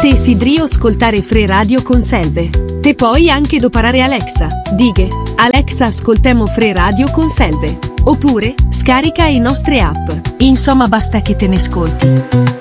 Te sidrio ascoltare Free Radio con Selve. Te puoi anche doparare Alexa. Dighe: Alexa, ascoltemo Free Radio con Selve. Oppure scarica i nostre app. Insomma, basta che te ne ascolti.